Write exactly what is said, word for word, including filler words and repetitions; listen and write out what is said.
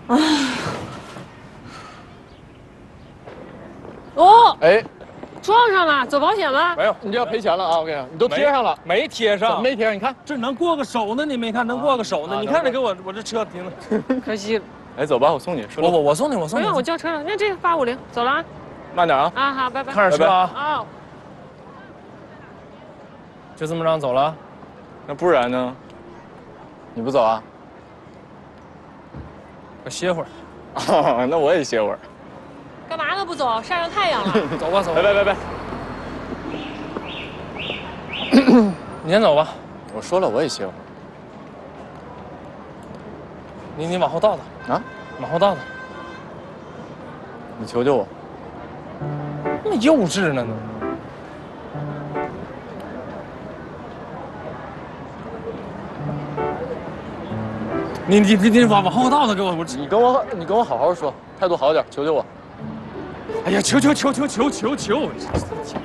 啊！哦， 哎， 撞上了，走保险了？ 没有，你这要赔钱了啊！我跟你讲，你都贴上了， 没贴上， 怎么没贴上？你看， 这能过个手呢？你没看能过个手呢？你看这给我，我这车停的， 可惜了。 哎，走吧，我送你。 我我我送你，我送你。 不用，我叫车了。那这个八五零，走了啊。 慢点啊！ 啊，好，拜拜。 看着车啊！ 哦， 就这么让走了？ 那不然呢？你不走啊？ 我歇会儿。 哦，那我也歇会儿。 干嘛呢？不走？晒上太阳了。 走吧，走吧。 拜拜拜拜。 你先走吧。 我说了，我也歇会儿。 你你往后倒倒啊， 往后倒倒。 你求求我。 那么幼稚呢？你你你你往往后倒倒，给我我。 你跟我你跟我好好说，态度好点，求求我。 哎呀，求求求求求求求！